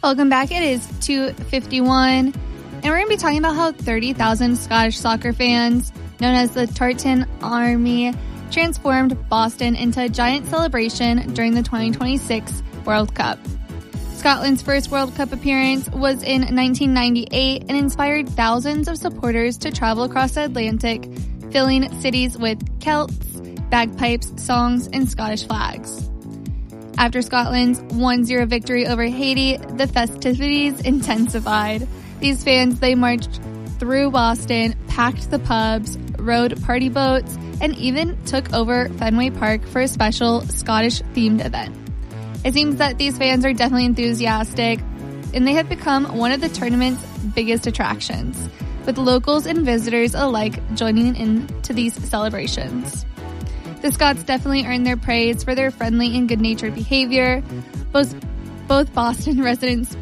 Welcome back. It is 2:51, and we're going to be talking about how 30,000 Scottish soccer fans, known as the Tartan Army, transformed Boston into a giant celebration during the 2026 World Cup. Scotland's first World Cup appearance was in 1998 and inspired thousands of supporters to travel across the Atlantic, filling cities with kilts, bagpipes, songs, and Scottish flags. After Scotland's 1-0 victory over Haiti, the festivities intensified. These fans, they marched through Boston, packed the pubs, rowed party boats, and even took over Fenway Park for a special Scottish-themed event. It seems that these fans are definitely enthusiastic, and they have become one of the tournament's biggest attractions, with locals and visitors alike joining in to these celebrations. The Scots definitely earned their praise for their friendly and good-natured behavior. Both Boston residents